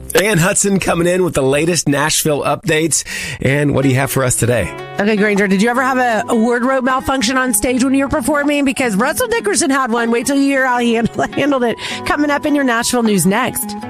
Ann Hudson coming in with the latest Nashville updates. And what do you have for us today? Okay, Granger, did you ever have a wardrobe malfunction on stage when you were performing? Because Russell Dickerson had one. Wait till you hear how he handled it. Coming up in your Nashville news next.